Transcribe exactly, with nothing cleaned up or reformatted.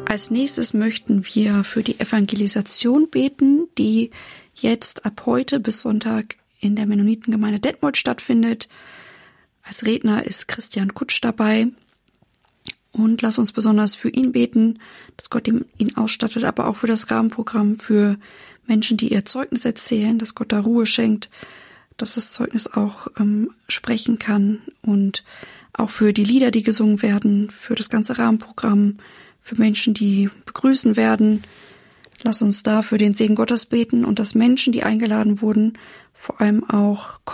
Als nächstes möchten wir für die Evangelisation beten, die jetzt ab heute bis Sonntag in der Mennonitengemeinde Detmold stattfindet. Als Redner ist Christian Kutsch dabei. Und lass uns besonders für ihn beten, dass Gott ihn ausstattet, aber auch für das Rahmenprogramm, für Menschen, die ihr Zeugnis erzählen, dass Gott da Ruhe schenkt, dass das Zeugnis auch ähm, sprechen kann, und auch für die Lieder, die gesungen werden, für das ganze Rahmenprogramm, für Menschen, die begrüßen werden. Lass uns da für den Segen Gottes beten und dass Menschen, die eingeladen wurden, vor allem auch